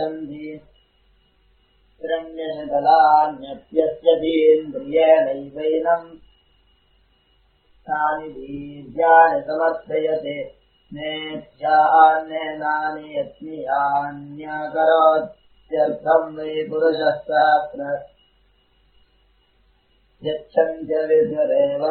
हिरण्यशकलान्यप्यस्यतीन्द्रियेणैवैनम् तानि वीर्याणि समर्थयते नेभ्यान्नेनानि यत्नीयान्यकरोत्यर्थम् वै पुरुषः सहस्र यच्छन्त्यविद्युरेव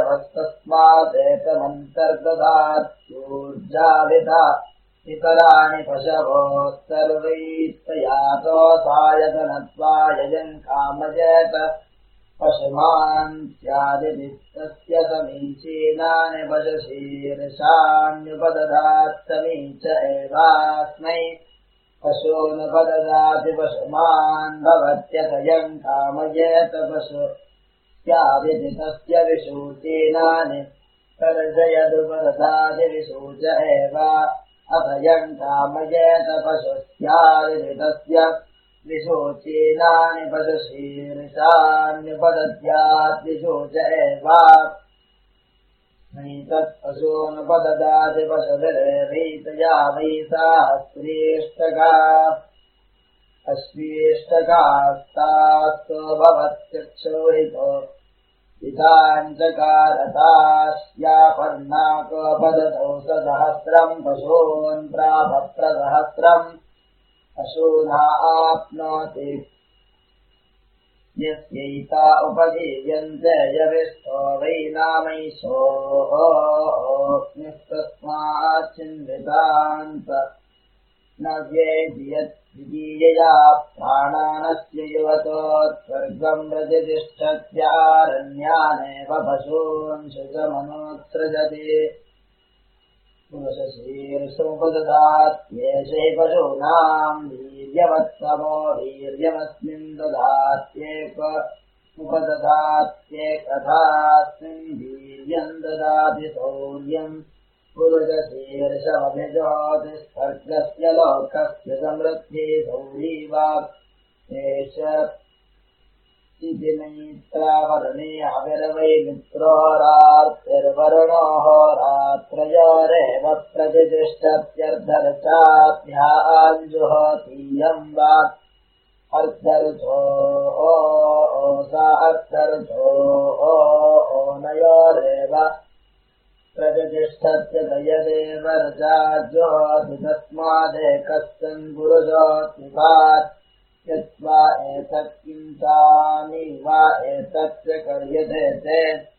पशवस्तस्मादेतमन्तर्दधात्यूर्जाविधा इतराणि पशवो सर्वैस्तयातो सायतनत्वायजन् कामयेत पशुमान् स्यादिति तस्य समीचीनानि पशुशीर्षाण्युपदधात् समीच एवास्मै पशूनुपददाति पशुमान् भवत्यथयम् कामयेत पशु स्यादिति तस्य विसूचीनानि सर्जयदुपदधाति विसूच एव अथयम् कामयेत पशु स्यादिति तस्य विसूचीनानि पशुशीर्षाण्युपदध्यात् विसूच एव नैतत्पशूनुपददाति पशुभिरेवैतया वै सहस्रेष्टका अश्वेष्टकास्तास्तु भवत्यक्षोहितो हिताञ्चकारतास्यापर्णाकोपदतौ सहस्रम् पशून् प्रापप्रसहस्रम् पशूना आप्नोति यस्यैता उपजीयन्ते यविष्ठो वै नामैषोऽग्निस्तस्माच्चिन्वितान्त न व्येति यद्वितीयया प्राणानस्य युवतोत्सर्गम् प्रतिष्ठत्यारण्यानेव पशून् शुचमनोत्सृजति पुरुषशीर्षमुपदधात्येषै पशूनाम् वीर्यवत्तमो वीर्यमस्मिन् ददात्येक उपदधात्येकथास्मिन् वीर्यम् ददाति शौर्यम् पुरुषशीर्षमभिजोतिस्वर्गस्य लोकस्य समृद्धि शौरी वाक् इति मैत्रावरणे अविरवै मित्रोरात्रिर्वरुणोः रात्रयोरेव प्रतिष्ठत्यर्धर्चाभ्याञ्जुहोतीयम् वा अर्धर्चो सा अर्धर्चो नयोरेव प्रतिष्ठत्यदयदेव रजाज्योति तस्मादेकस्मिन् पुरुषोऽत्युपात् यत्वा एतत् किञ्चानि वा एतस्य कर्यते ते